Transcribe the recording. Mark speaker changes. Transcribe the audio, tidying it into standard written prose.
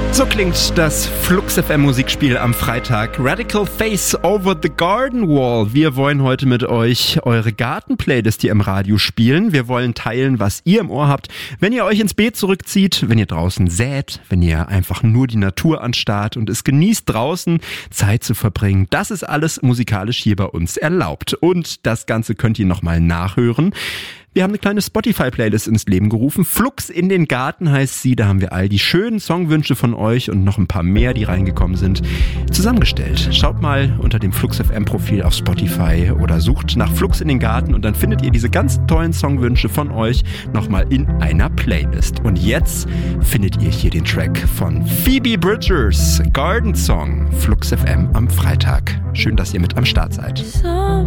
Speaker 1: So klingt das Flux FM Musikspiel am Freitag. Radical Face Over the Garden Wall. Wir wollen heute mit euch eure Gartenplaylist hier im Radio spielen. Wir wollen teilen, was ihr im Ohr habt, wenn ihr euch ins Beet zurückzieht, wenn ihr draußen sät, wenn ihr einfach nur die Natur anstarrt und es genießt, draußen Zeit zu verbringen. Das ist alles musikalisch hier bei uns erlaubt. Und das Ganze könnt ihr nochmal nachhören. Wir haben eine kleine Spotify-Playlist ins Leben gerufen. Flux in den Garten heißt sie. Da haben wir all die schönen Songwünsche von euch und noch ein paar mehr, die reingekommen sind, zusammengestellt. Schaut mal unter dem Flux FM-Profil auf Spotify oder sucht nach Flux in den Garten und dann findet ihr diese ganz tollen Songwünsche von euch nochmal in einer Playlist. Und jetzt findet ihr hier den Track von Phoebe Bridgers, Garden Song, Flux FM am Freitag. Schön, dass ihr mit am Start seid.